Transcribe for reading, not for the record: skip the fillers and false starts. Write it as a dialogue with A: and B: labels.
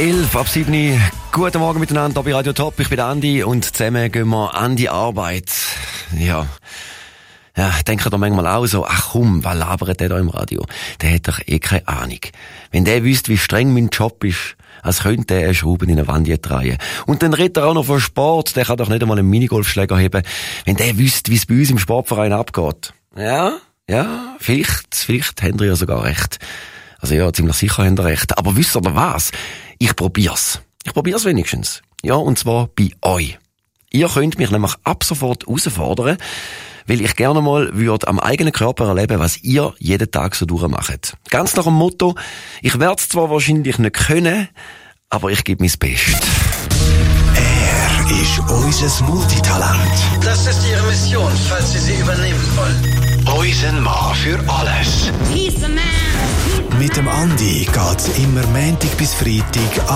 A: 11 ab 7. Guten Morgen miteinander, hier bei Radio Top. Ich bin Andi und zusammen gehen wir an die Arbeit. Ja, denke da manchmal auch so, ach komm, was labert der da im Radio? Der hat doch keine Ahnung. Wenn der wüsste, wie streng mein Job ist, als könnte er eine Schraube in eine Wand drehen. Und dann redet er auch noch von Sport, der kann doch nicht einmal einen Minigolfschläger heben. Wenn der wüsste, wie es bei uns im Sportverein abgeht. Ja, vielleicht haben wir ja sogar recht. Also ja, ziemlich sicher haben wir recht. Aber wisst ihr was? Ich probier's wenigstens. Ja, und zwar bei euch. Ihr könnt mich nämlich ab sofort herausfordern, weil ich gerne mal würde am eigenen Körper erleben, was ihr jeden Tag so durchmacht. Ganz nach dem Motto, ich werde es zwar wahrscheinlich nicht können, aber ich gebe mein Bestes.
B: Er ist unser Multitalent.
C: Das ist Ihre Mission, falls Sie sie übernehmen wollen.
B: Unser Mann für alles.
D: He's the man.
B: Mit dem Andi geht's immer Montag bis Freitag